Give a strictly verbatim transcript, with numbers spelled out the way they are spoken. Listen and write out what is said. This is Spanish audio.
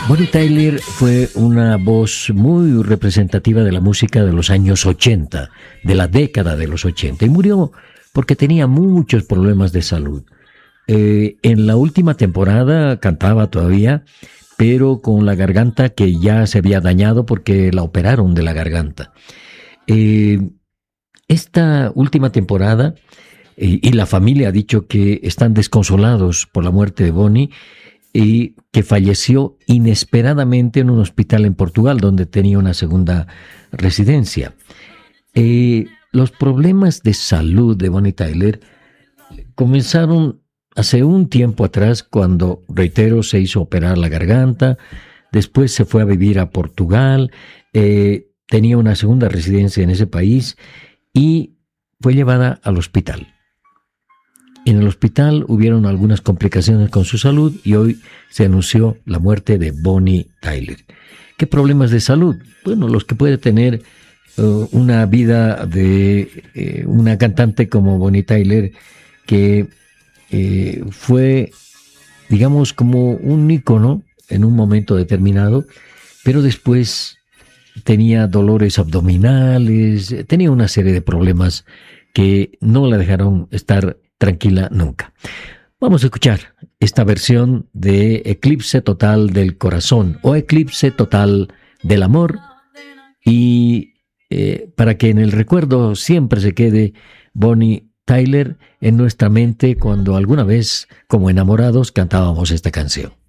Bonnie Tyler fue una voz muy representativa de la música de los años ochenta, de la década de los ochenta, y murió porque tenía muchos problemas de salud. Eh, en la última temporada cantaba todavía, pero con la garganta que ya se había dañado porque la operaron de la garganta. Eh, esta última temporada, eh, y la familia ha dicho que están desconsolados por la muerte de Bonnie, y que falleció inesperadamente en un hospital en Portugal, donde tenía una segunda residencia. Eh, los problemas de salud de Bonnie Tyler comenzaron hace un tiempo atrás, cuando, reitero, se hizo operar la garganta. Después se fue a vivir a Portugal, eh, tenía una segunda residencia en ese país y fue llevada al hospital. En el hospital hubieron algunas complicaciones con su salud y hoy se anunció la muerte de Bonnie Tyler. ¿Qué problemas de salud? Bueno, los que puede tener uh, una vida de eh, una cantante como Bonnie Tyler, que eh, fue, digamos, como un ícono en un momento determinado, pero después tenía dolores abdominales, tenía una serie de problemas que no la dejaron estar tranquila nunca. Vamos a escuchar esta versión de Eclipse Total del Corazón o Eclipse Total del Amor, y eh, para que en el recuerdo siempre se quede Bonnie Tyler en nuestra mente, cuando alguna vez como enamorados cantábamos esta canción.